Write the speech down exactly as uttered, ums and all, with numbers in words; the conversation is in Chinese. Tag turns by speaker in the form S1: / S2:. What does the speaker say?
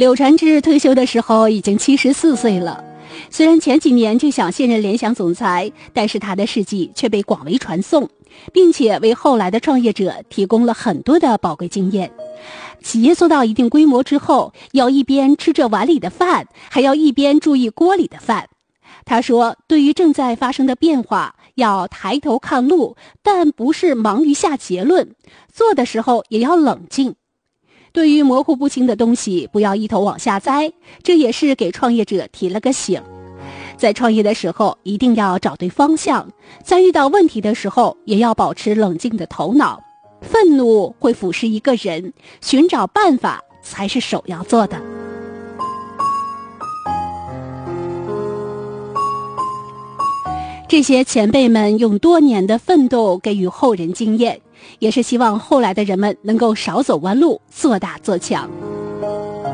S1: 柳传志退休的时候已经七十四岁了，虽然前几年就想卸任联想总裁，但是他的事迹却被广为传颂，并且为后来的创业者提供了很多的宝贵经验。企业做到一定规模之后，要一边吃着碗里的饭，还要一边注意锅里的饭。他说，对于正在发生的变化，要抬头看路，但不是忙于下结论，做的时候也要冷静。对于模糊不清的东西，不要一头往下栽，这也是给创业者提了个醒。在创业的时候，一定要找对方向，在遇到问题的时候，也要保持冷静的头脑。愤怒会腐蚀一个人，寻找办法才是首要做的。这些前辈们用多年的奋斗给予后人经验，也是希望后来的人们能够少走弯路，做大做强。